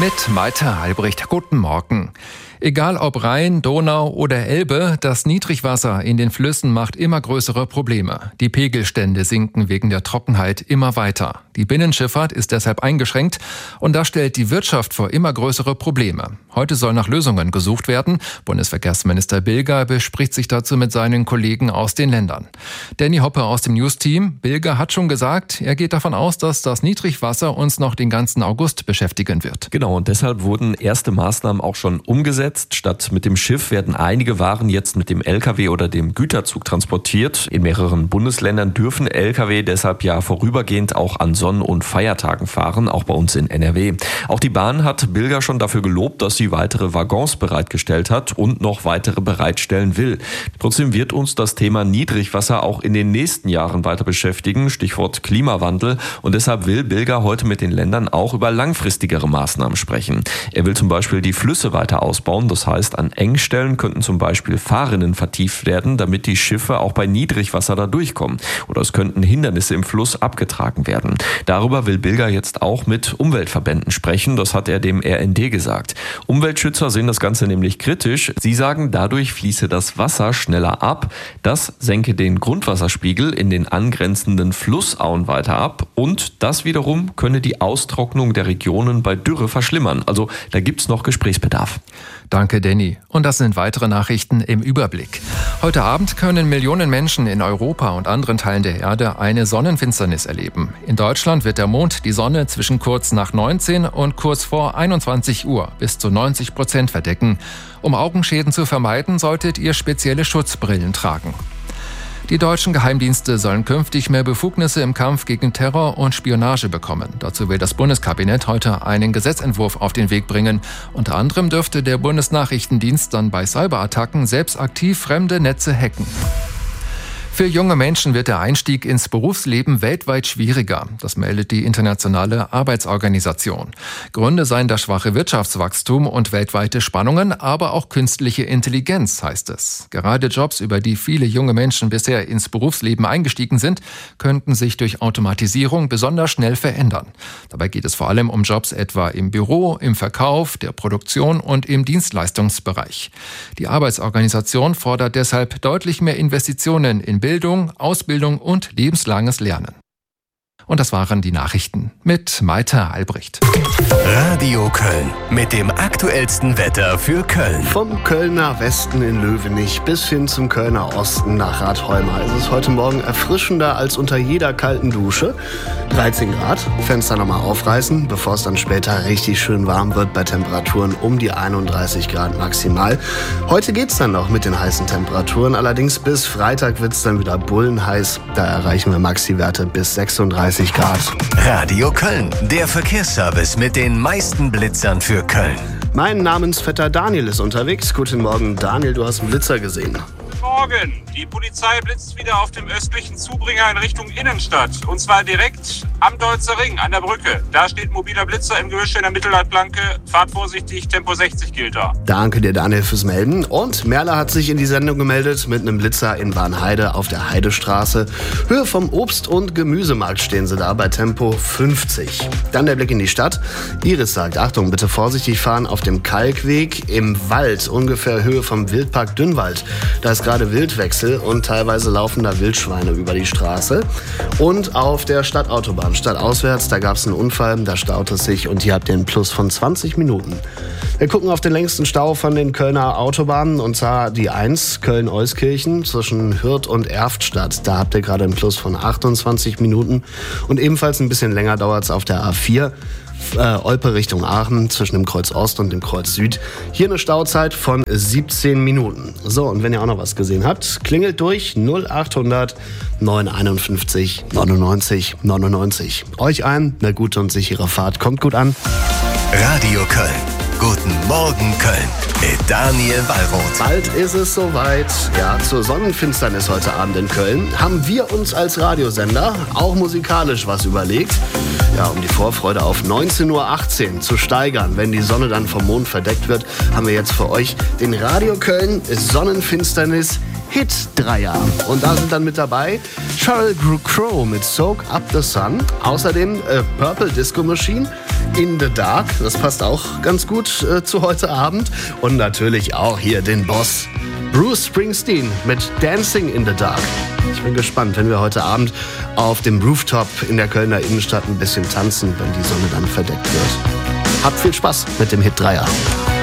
Mit Malte Albrecht. Guten Morgen. Egal ob Rhein, Donau oder Elbe, das Niedrigwasser in den Flüssen macht immer größere Probleme. Die Pegelstände sinken wegen der Trockenheit immer weiter. Die Binnenschifffahrt ist deshalb eingeschränkt und das stellt die Wirtschaft vor immer größere Probleme. Heute soll nach Lösungen gesucht werden. Bundesverkehrsminister Bilger bespricht sich dazu mit seinen Kollegen aus den Ländern. Danny Hoppe aus dem News-Team. Bilger hat schon gesagt, er geht davon aus, dass das Niedrigwasser uns noch den ganzen August beschäftigen wird. Genau, und deshalb wurden erste Maßnahmen auch schon umgesetzt. Statt mit dem Schiff werden einige Waren jetzt mit dem LKW oder dem Güterzug transportiert. In mehreren Bundesländern dürfen LKW deshalb ja vorübergehend auch an Sonn- und Feiertagen fahren, auch bei uns in NRW. Auch die Bahn hat Bilger schon dafür gelobt, dass sie weitere Waggons bereitgestellt hat und noch weitere bereitstellen will. Trotzdem wird uns das Thema Niedrigwasser auch in den nächsten Jahren weiter beschäftigen, Stichwort Klimawandel. Und deshalb will Bilger heute mit den Ländern auch über langfristigere Maßnahmen sprechen. Er will zum Beispiel die Flüsse weiter ausbauen. Das heißt, an Engstellen könnten zum Beispiel Fahrrinnen vertieft werden, damit die Schiffe auch bei Niedrigwasser da durchkommen. Oder es könnten Hindernisse im Fluss abgetragen werden. Darüber will Bilger jetzt auch mit Umweltverbänden sprechen. Das hat er dem RND gesagt. Umweltschützer sehen das Ganze nämlich kritisch. Sie sagen, dadurch fließe das Wasser schneller ab. Das senke den Grundwasserspiegel in den angrenzenden Flussauen weiter ab. Und das wiederum könne die Austrocknung der Regionen bei Dürre verschlimmern. Also da gibt's noch Gesprächsbedarf. Danke, Danny. Und das sind weitere Nachrichten im Überblick. Heute Abend können Millionen Menschen in Europa und anderen Teilen der Erde eine Sonnenfinsternis erleben. In Deutschland wird der Mond die Sonne zwischen kurz nach 19 und kurz vor 21 Uhr bis zu 90% verdecken. Um Augenschäden zu vermeiden, solltet ihr spezielle Schutzbrillen tragen. Die deutschen Geheimdienste sollen künftig mehr Befugnisse im Kampf gegen Terror und Spionage bekommen. Dazu will das Bundeskabinett heute einen Gesetzentwurf auf den Weg bringen. Unter anderem dürfte der Bundesnachrichtendienst dann bei Cyberattacken selbst aktiv fremde Netze hacken. Für junge Menschen wird der Einstieg ins Berufsleben weltweit schwieriger. Das meldet die Internationale Arbeitsorganisation. Gründe seien das schwache Wirtschaftswachstum und weltweite Spannungen, aber auch künstliche Intelligenz, heißt es. Gerade Jobs, über die viele junge Menschen bisher ins Berufsleben eingestiegen sind, könnten sich durch Automatisierung besonders schnell verändern. Dabei geht es vor allem um Jobs etwa im Büro, im Verkauf, der Produktion und im Dienstleistungsbereich. Die Arbeitsorganisation fordert deshalb deutlich mehr Investitionen in Bildung, Ausbildung und lebenslanges Lernen. Und das waren die Nachrichten mit Malte Albrecht. Radio Köln mit dem aktuellsten Wetter für Köln. Vom Kölner Westen in Löwenich bis hin zum Kölner Osten nach Rathheuma ist es heute Morgen erfrischender als unter jeder kalten Dusche. 13 Grad, Fenster nochmal aufreißen, bevor es dann später richtig schön warm wird bei Temperaturen um die 31 Grad maximal. Heute geht's dann noch mit den heißen Temperaturen, allerdings bis Freitag wird's dann wieder bullenheiß. Da erreichen wir Maxi-Werte bis 36 Grad. Radio Köln, der Verkehrsservice mit den meisten Blitzern für Köln. Mein Namensvetter Daniel ist unterwegs. Guten Morgen, Daniel, du hast einen Blitzer gesehen. Morgen. Die Polizei blitzt wieder auf dem östlichen Zubringer in Richtung Innenstadt. Und zwar direkt am Deutzer Ring an der Brücke. Da steht mobiler Blitzer im Gebüsch in der Mittelleitplanke. Fahrt vorsichtig, Tempo 60 gilt da. Danke dir, Daniel, fürs Melden. Und Merle hat sich in die Sendung gemeldet mit einem Blitzer in Warnheide auf der Heidestraße. Höhe vom Obst- und Gemüsemarkt stehen sie da bei Tempo 50. Dann der Blick in die Stadt. Iris sagt, Achtung, bitte vorsichtig fahren auf dem Kalkweg im Wald, ungefähr Höhe vom Wildpark Dünnwald. Da ist gerade Wildwechsel und teilweise laufen da Wildschweine über die Straße. Und auf der Stadtautobahn, stadtauswärts, da gab es einen Unfall, da staut es sich und hier habt ihr einen Plus von 20 Minuten. Wir gucken auf den längsten Stau von den Kölner Autobahnen und zwar die 1 Köln-Euskirchen zwischen Hürth und Erftstadt. Da habt ihr gerade einen Plus von 28 Minuten und ebenfalls ein bisschen länger dauert es auf der A4. Olpe Richtung Aachen zwischen dem Kreuz Ost und dem Kreuz Süd. Hier eine Stauzeit von 17 Minuten. So, und wenn ihr auch noch was gesehen habt, klingelt durch 0800 951 99 99. Euch eine gute und sichere Fahrt. Kommt gut an. Radio Köln. Guten Morgen Köln mit Daniel Wallroth. Bald ist es soweit. Ja, zur Sonnenfinsternis heute Abend in Köln haben wir uns als Radiosender auch musikalisch was überlegt. Ja, um die Vorfreude auf 19:18 Uhr zu steigern, wenn die Sonne dann vom Mond verdeckt wird, haben wir jetzt für euch den Radio Köln Sonnenfinsternis Hit-Dreier. Und da sind dann mit dabei Sheryl Crow mit Soak Up the Sun. Außerdem Purple Disco Machine, in the Dark. Das passt auch ganz gut zu heute Abend. Und natürlich auch hier den Boss Bruce Springsteen mit Dancing in the Dark. Ich bin gespannt, wenn wir heute Abend auf dem Rooftop in der Kölner Innenstadt ein bisschen tanzen, wenn die Sonne dann verdeckt wird. Habt viel Spaß mit dem Hit 3er.